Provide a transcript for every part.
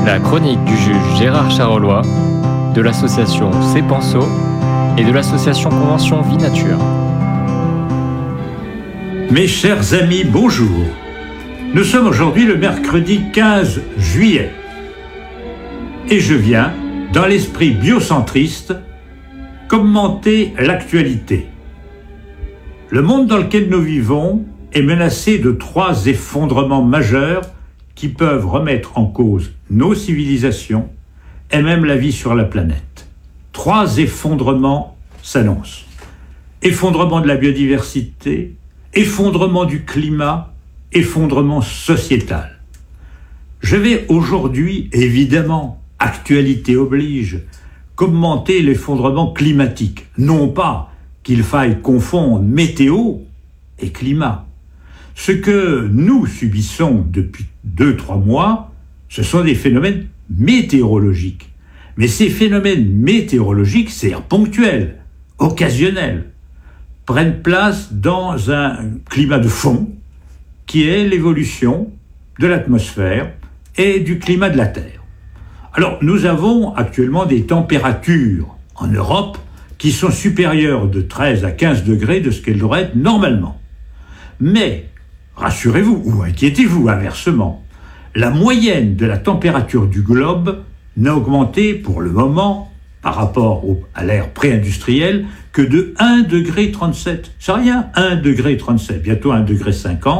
La chronique du juge Gérard Charolois, de l'association C'est Penso et de l'association Convention Vie Nature. Mes chers amis, bonjour. Nous sommes aujourd'hui le mercredi 15 juillet. Et je viens, dans l'esprit biocentriste, commenter l'actualité. Le monde dans lequel nous vivons est menacé de 3 effondrements majeurs qui peuvent remettre en cause nos civilisations et même la vie sur la planète. 3 effondrements s'annoncent. Effondrement de la biodiversité, effondrement du climat, effondrement sociétal. Je vais aujourd'hui, évidemment, actualité oblige, commenter l'effondrement climatique. Non pas qu'il faille confondre météo et climat. Ce que nous subissons depuis 2-3 mois, ce sont des phénomènes météorologiques. Mais ces phénomènes météorologiques, c'est-à-dire ponctuels, occasionnels, prennent place dans un climat de fond qui est l'évolution de l'atmosphère et du climat de la Terre. Alors, nous avons actuellement des températures en Europe qui sont supérieures de 13 à 15 degrés de ce qu'elles devraient être normalement. Mais, rassurez-vous ou inquiétez-vous inversement, la moyenne de la température du globe n'a augmenté pour le moment, par rapport à l'ère pré-industrielle, que de 1,37 degré. C'est rien, 1,37 degré, bientôt 1,50 degré,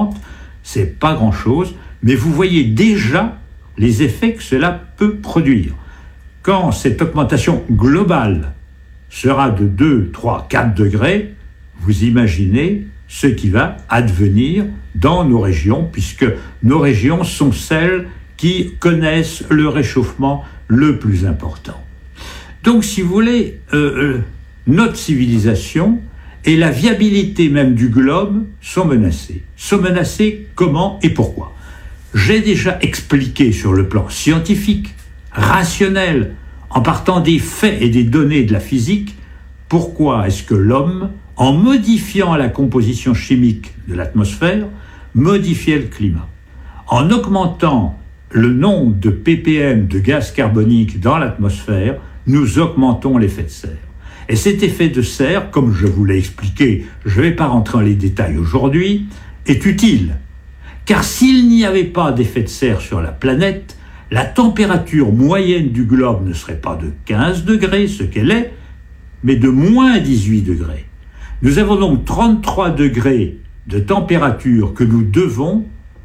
c'est pas grand-chose, mais vous voyez déjà les effets que cela peut produire. Quand cette augmentation globale sera de 2, 3, 4 degrés, vous imaginez ce qui va advenir dans nos régions, puisque nos régions sont celles qui connaissent le réchauffement le plus important. Donc, si vous voulez, notre civilisation et la viabilité même du globe sont menacées. Sont menacées comment et pourquoi ? J'ai déjà expliqué sur le plan scientifique, rationnel, en partant des faits et des données de la physique, pourquoi est-ce que l'homme, en modifiant la composition chimique de l'atmosphère, modifiait le climat. En augmentant le nombre de ppm de gaz carbonique dans l'atmosphère, nous augmentons l'effet de serre. Et cet effet de serre, comme je vous l'ai expliqué, je ne vais pas rentrer dans les détails aujourd'hui, est utile. Car s'il n'y avait pas d'effet de serre sur la planète, la température moyenne du globe ne serait pas de 15 degrés, ce qu'elle est, mais de moins 18 degrés. Nous avons donc 33 degrés de température que nous devons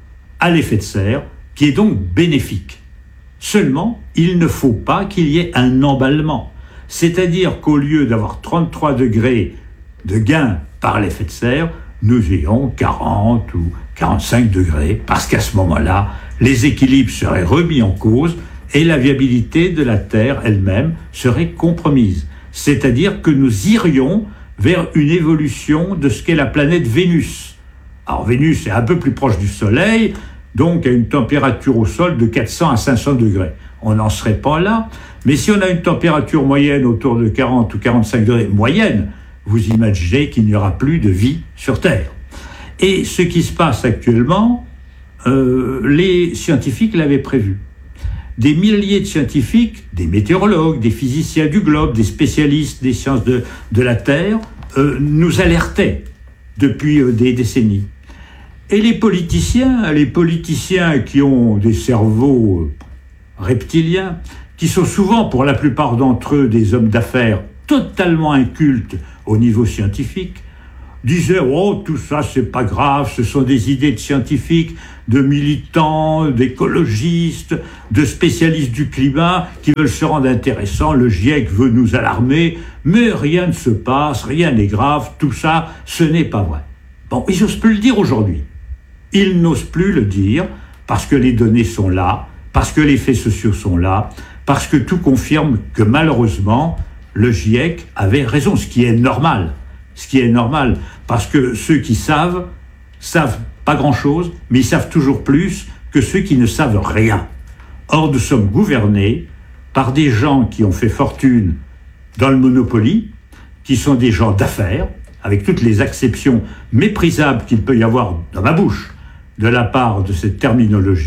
à l'effet de serre, qui est donc bénéfique. Seulement, il ne faut pas qu'il y ait un emballement. C'est-à-dire qu'au lieu d'avoir 33 degrés de gain par l'effet de serre, nous ayons 40 ou 45 degrés, parce qu'à ce moment-là, les équilibres seraient remis en cause et la viabilité de la Terre elle-même serait compromise. C'est-à-dire que nous irions vers une évolution de ce qu'est la planète Vénus. Alors Vénus est un peu plus proche du Soleil, donc à une température au sol de 400 à 500 degrés. On n'en serait pas là, mais si on a une température moyenne autour de 40 ou 45 degrés, moyenne, vous imaginez qu'il n'y aura plus de vie sur Terre. Et ce qui se passe actuellement, les scientifiques l'avaient prévu. Des milliers de scientifiques, des météorologues, des physiciens du globe, des spécialistes des sciences de la Terre, nous alertaient depuis des décennies. Et les politiciens qui ont des cerveaux reptiliens, qui sont souvent, pour la plupart d'entre eux, des hommes d'affaires totalement incultes au niveau scientifique, disaient « Oh, tout ça, c'est pas grave, ce sont des idées de scientifiques, de militants, d'écologistes, de spécialistes du climat qui veulent se rendre intéressants, le GIEC veut nous alarmer, mais rien ne se passe, rien n'est grave, tout ça, ce n'est pas vrai. » Bon, ils n'osent plus le dire aujourd'hui. Ils n'osent plus le dire parce que les données sont là, parce que les faits sociaux sont là, parce que tout confirme que malheureusement, le GIEC avait raison, ce qui est normal. Ce qui est normal, parce que ceux qui savent pas grand-chose, mais ils savent toujours plus que ceux qui ne savent rien. Or, nous sommes gouvernés par des gens qui ont fait fortune dans le Monopoly, qui sont des gens d'affaires, avec toutes les acceptions méprisables qu'il peut y avoir dans ma bouche de la part de cette terminologie,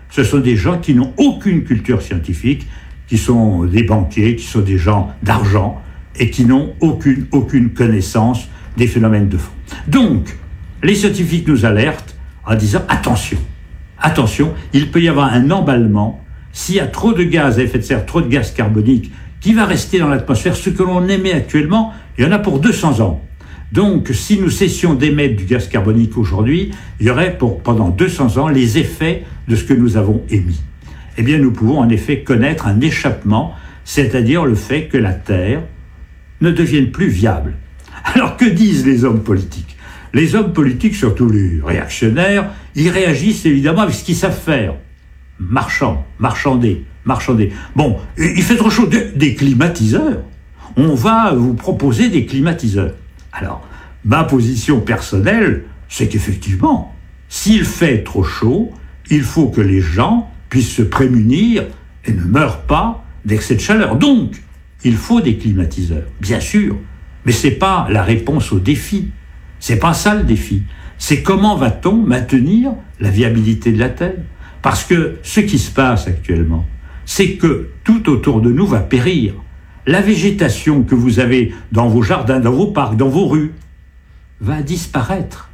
ce sont des gens qui n'ont aucune culture scientifique, qui sont des banquiers, qui sont des gens d'argent et qui n'ont aucune connaissance des phénomènes de fond. Donc, les scientifiques nous alertent en disant attention, il peut y avoir un emballement s'il y a trop de gaz à effet de serre, trop de gaz carbonique qui va rester dans l'atmosphère. Ce que l'on émet actuellement, il y en a pour 200 ans. Donc, si nous cessions d'émettre du gaz carbonique aujourd'hui, il y aurait pendant 200 ans les effets de ce que nous avons émis. Eh bien, nous pouvons en effet connaître un échappement, c'est-à-dire le fait que la Terre ne devienne plus viable. Alors, que disent les hommes politiques ? Les hommes politiques, surtout les réactionnaires, ils réagissent évidemment avec ce qu'ils savent faire. Marchander. Bon, il fait trop chaud, des climatiseurs. On va vous proposer des climatiseurs. Alors, ma position personnelle, c'est qu'effectivement, s'il fait trop chaud, il faut que les gens puissent se prémunir et ne meurent pas d'excès de chaleur. Donc, il faut des climatiseurs, bien sûr, mais c'est pas la réponse au défi. C'est pas ça le défi. C'est comment va-t-on maintenir la viabilité de la Terre ? Parce que ce qui se passe actuellement, c'est que tout autour de nous va périr. La végétation que vous avez dans vos jardins, dans vos parcs, dans vos rues, va disparaître.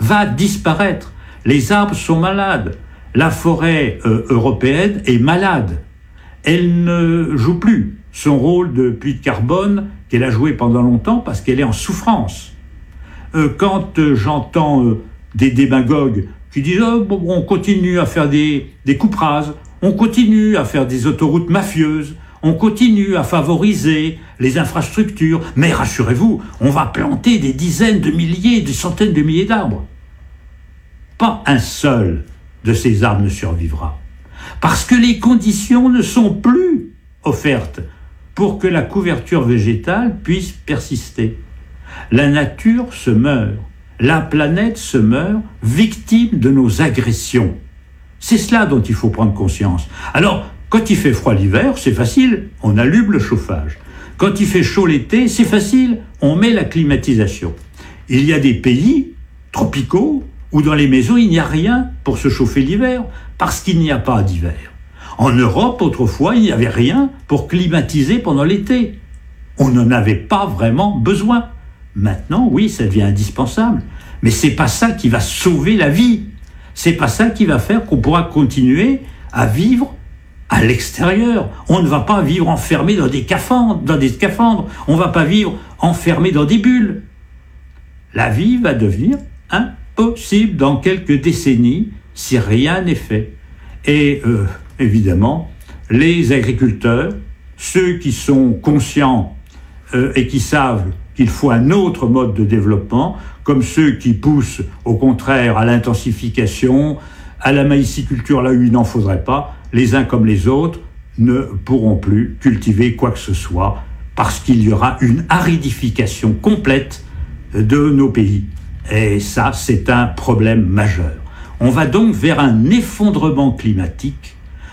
Les arbres sont malades. La forêt européenne est malade. Elle ne joue plus son rôle de puits de carbone qu'elle a joué pendant longtemps parce qu'elle est en souffrance. Quand j'entends des démagogues qui disent on continue à faire des coupes rases, on continue à faire des autoroutes mafieuses, on continue à favoriser les infrastructures, mais rassurez-vous, on va planter des dizaines de milliers, des centaines de milliers d'arbres. Pas un seul de ces arbres ne survivra. Parce que les conditions ne sont plus offertes pour que la couverture végétale puisse persister. La nature se meurt, la planète se meurt, victime de nos agressions. C'est cela dont il faut prendre conscience. Alors, quand il fait froid l'hiver, c'est facile, on allume le chauffage. Quand il fait chaud l'été, c'est facile, on met la climatisation. Il y a des pays tropicaux où dans les maisons, il n'y a rien pour se chauffer l'hiver, parce qu'il n'y a pas d'hiver. En Europe, autrefois, il n'y avait rien pour climatiser pendant l'été. On n'en avait pas vraiment besoin. Maintenant, oui, ça devient indispensable. Mais c'est pas ça qui va sauver la vie. C'est pas ça qui va faire qu'on pourra continuer à vivre à l'extérieur. On ne va pas vivre enfermé dans des scaphandres. On ne va pas vivre enfermé dans des bulles. La vie va devenir impossible dans quelques décennies si rien n'est fait. Et évidemment, les agriculteurs, ceux qui sont conscients et qui savent qu'il faut un autre mode de développement, comme ceux qui poussent au contraire à l'intensification, à la maïsiculture là où il n'en faudrait pas, les uns comme les autres ne pourront plus cultiver quoi que ce soit parce qu'il y aura une aridification complète de nos pays. Et ça, c'est un problème majeur. On va donc vers un effondrement climatique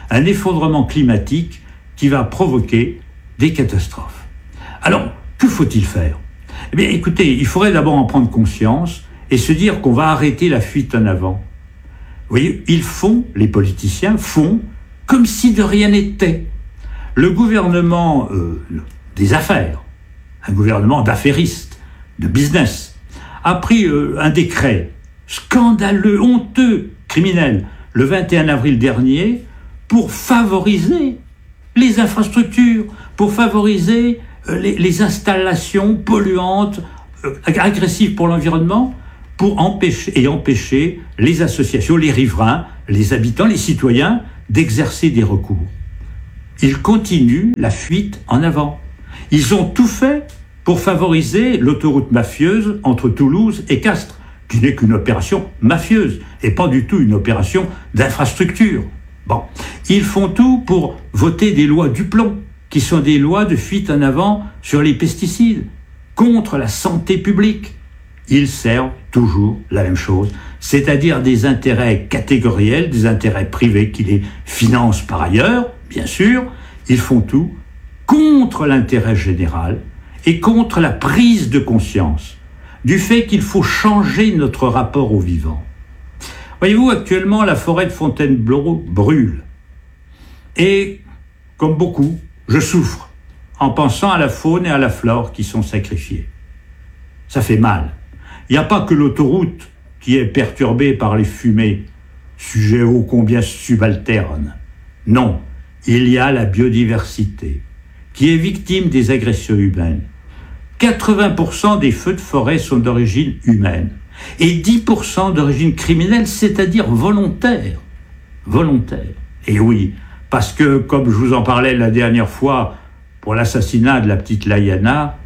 qui va provoquer des catastrophes. Alors, que faut-il faire ? Eh bien, écoutez, il faudrait d'abord en prendre conscience et se dire qu'on va arrêter la fuite en avant. Vous voyez, les politiciens font comme si de rien n'était. Le gouvernement des affaires, un gouvernement d'affairistes, de business, a pris un décret scandaleux, honteux, criminel, le 21 avril dernier, pour favoriser les infrastructures, pour favoriser les installations polluantes, agressives pour l'environnement, pour empêcher les associations, les riverains, les habitants, les citoyens d'exercer des recours. Ils continuent la fuite en avant. Ils ont tout fait pour favoriser l'autoroute mafieuse entre Toulouse et Castres, qui n'est qu'une opération mafieuse et pas du tout une opération d'infrastructure. Bon, ils font tout pour voter des lois du plomb, qui sont des lois de fuite en avant sur les pesticides, contre la santé publique. Ils servent toujours la même chose, c'est-à-dire des intérêts catégoriels, des intérêts privés qui les financent par ailleurs, bien sûr. Ils font tout contre l'intérêt général et contre la prise de conscience du fait qu'il faut changer notre rapport au vivant. Vous Voyez-vous, actuellement, la forêt de Fontainebleau brûle. Et, comme beaucoup, je souffre en pensant à la faune et à la flore qui sont sacrifiées. Ça fait mal. Il n'y a pas que l'autoroute qui est perturbée par les fumées, sujet ô combien subalterne. Non, il y a la biodiversité, qui est victime des agressions humaines. 80% des feux de forêt sont d'origine humaine et 10% d'origine criminelle, c'est-à-dire volontaire. Volontaire. Et oui, parce que, comme je vous en parlais la dernière fois, pour l'assassinat de la petite Liana,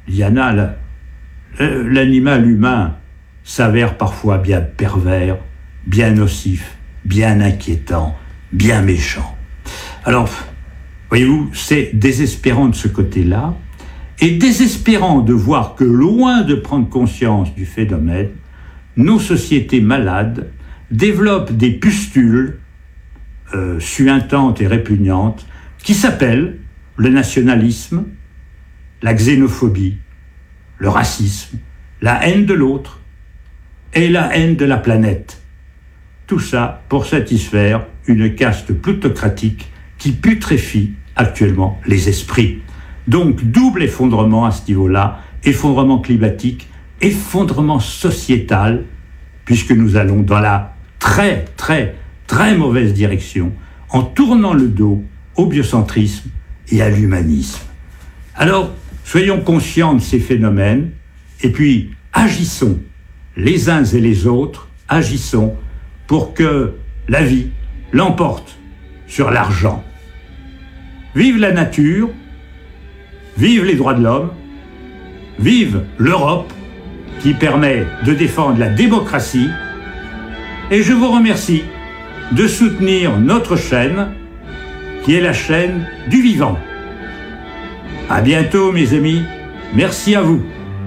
l'animal humain s'avère parfois bien pervers, bien nocif, bien inquiétant, bien méchant. Alors, voyez-vous, c'est désespérant de ce côté-là, et désespérant de voir que, loin de prendre conscience du phénomène, nos sociétés malades développent des pustules suintantes et répugnantes qui s'appellent le nationalisme, la xénophobie, le racisme, la haine de l'autre et la haine de la planète. Tout ça pour satisfaire une caste plutocratique qui putréfie actuellement les esprits. Donc, double effondrement à ce niveau-là, effondrement climatique, effondrement sociétal, puisque nous allons dans la très, très, très mauvaise direction, en tournant le dos au biocentrisme et à l'humanisme. Alors, soyons conscients de ces phénomènes, et puis agissons, les uns et les autres, agissons pour que la vie l'emporte sur l'argent. Vive la nature, vive les droits de l'homme, vive l'Europe qui permet de défendre la démocratie, et je vous remercie de soutenir notre chaîne, qui est la chaîne du vivant. À bientôt, mes amis. Merci à vous.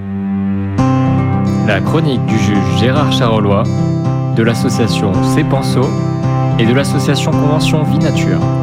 La chronique du juge Gérard Charolois, de l'association C'est Penseau et de l'association Convention Vie Nature.